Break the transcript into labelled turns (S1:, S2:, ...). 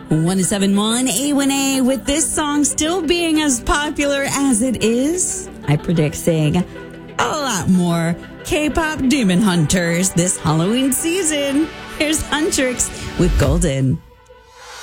S1: 107.1 A1A, with this song still being as popular as it is, I predict seeing a lot more K-pop demon hunters this Halloween season. Here's Huntrix with Golden.